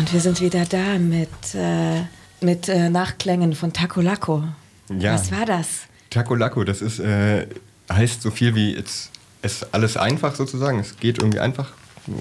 Und wir sind wieder da mit Nachklängen von Taco Lako. Ja. Was war das? Taco Lako, das ist, heißt so viel wie, es ist alles einfach sozusagen. Es geht irgendwie einfach,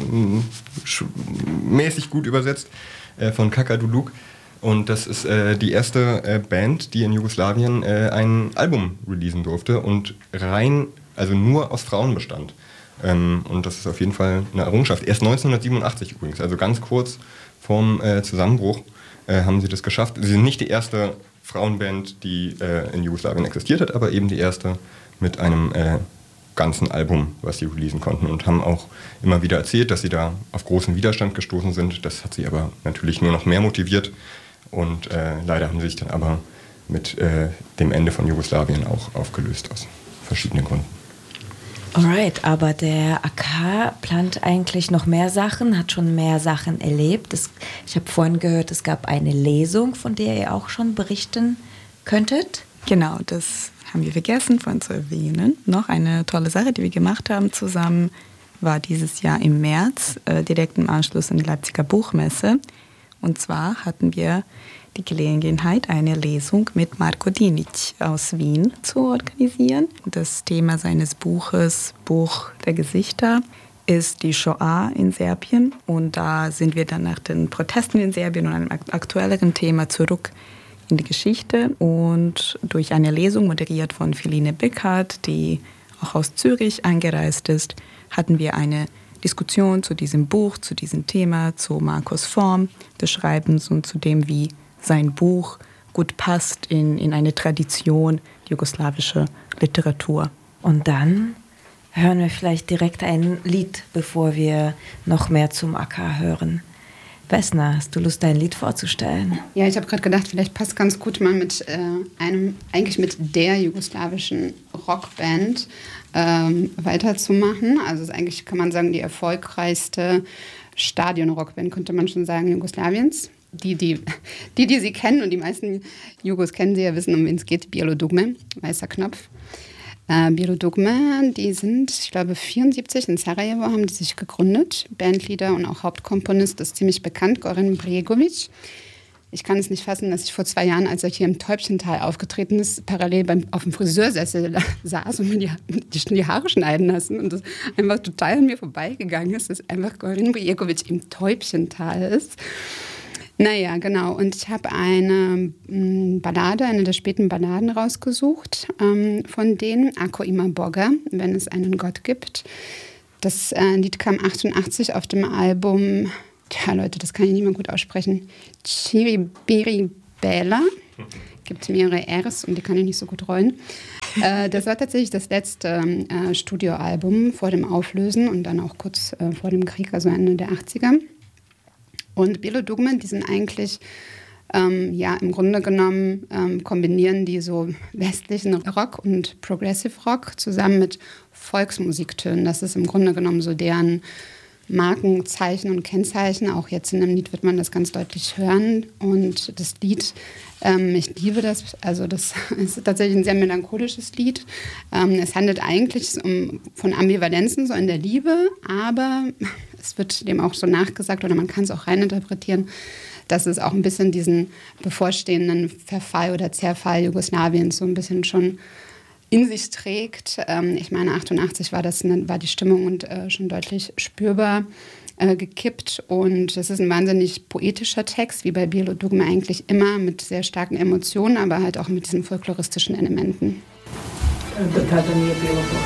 mäßig gut übersetzt, von Kakaduluk. Und das ist die erste Band, die in Jugoslawien ein Album releasen durfte und also nur aus Frauen bestand. Und das ist auf jeden Fall eine Errungenschaft. Erst 1987 übrigens, also ganz kurz vorm Zusammenbruch, haben sie das geschafft. Sie sind nicht die erste Frauenband, die in Jugoslawien existiert hat, aber eben die erste mit einem ganzen Album, was sie releasen konnten, und haben auch immer wieder erzählt, dass sie da auf großen Widerstand gestoßen sind. Das hat sie aber natürlich nur noch mehr motiviert und leider haben sie sich dann aber mit dem Ende von Jugoslawien auch aufgelöst aus verschiedenen Gründen. Alright, aber der AK plant eigentlich noch mehr Sachen, hat schon mehr Sachen erlebt. Ich habe vorhin gehört, es gab eine Lesung, von der ihr auch schon berichten könntet. Genau, das haben wir vergessen vorhin zu erwähnen. Noch eine tolle Sache, die wir gemacht haben zusammen, war dieses Jahr im März, direkt im Anschluss an die Leipziger Buchmesse. Und zwar hatten wir die Gelegenheit, eine Lesung mit Marko Dinic aus Wien zu organisieren. Das Thema seines Buches, Buch der Gesichter, ist die Shoah in Serbien. Und da sind wir dann nach den Protesten in Serbien und einem aktuelleren Thema zurück in die Geschichte. Und durch eine Lesung, moderiert von Feline Bickhardt, die auch aus Zürich angereist ist, hatten wir eine Diskussion zu diesem Buch, zu diesem Thema, zu Markos Form des Schreibens und zu dem, wie sein Buch gut passt in eine Tradition jugoslawischer Literatur. Und dann hören wir vielleicht direkt ein Lied, bevor wir noch mehr zum AK hören. Vesna, hast du Lust, dein Lied vorzustellen? Ja, ich habe gerade gedacht, vielleicht passt ganz gut mal mit mit der jugoslawischen Rockband weiterzumachen. Also es ist eigentlich, kann man sagen, die erfolgreichste Stadion-Rockband, könnte man schon sagen, Jugoslawiens. Die sie kennen, und die meisten Jugos kennen sie ja, wissen, um wen es geht. Bijelo Dugme, weißer Knopf. Bijelo Dugme, die sind, ich glaube, 1974 in Sarajevo haben die sich gegründet. Bandleader und auch Hauptkomponist ist ziemlich bekannt, Goran Bregovic. Ich kann es nicht fassen, dass ich vor 2 Jahren, als er hier im Täubchental aufgetreten ist, parallel auf dem Friseursessel saß und mir die Haare schneiden lassen und das einfach total an mir vorbeigegangen ist, dass einfach Goran Bregovic im Täubchental ist. Naja, genau. Und ich habe eine Ballade, eine der späten Balladen rausgesucht von denen, Ako ima Boga, wenn es einen Gott gibt. Das Lied kam 88 auf dem Album, ja Leute, das kann ich nicht mehr gut aussprechen, Chiribiri Bela. Gibt mehrere Rs und die kann ich nicht so gut rollen. Das war tatsächlich das letzte Studioalbum vor dem Auflösen und dann auch kurz vor dem Krieg, also Ende der 80er. Und Bijelo Dugme, die sind eigentlich, im Grunde genommen kombinieren die so westlichen Rock und Progressive Rock zusammen mit Volksmusiktönen. Das ist im Grunde genommen so deren Markenzeichen und Kennzeichen. Auch jetzt in dem Lied wird man das ganz deutlich hören. Und das Lied, ich liebe das, also das ist tatsächlich ein sehr melancholisches Lied. Es handelt eigentlich von Ambivalenzen so in der Liebe, aber es wird dem auch so nachgesagt, oder man kann es auch reininterpretieren, dass es auch ein bisschen diesen bevorstehenden Verfall oder Zerfall Jugoslawiens so ein bisschen schon in sich trägt. Ich meine, 88 war die Stimmung und schon deutlich spürbar gekippt. Und das ist ein wahnsinnig poetischer Text, wie bei Bijelo Dugme eigentlich immer, mit sehr starken Emotionen, aber halt auch mit diesen folkloristischen Elementen.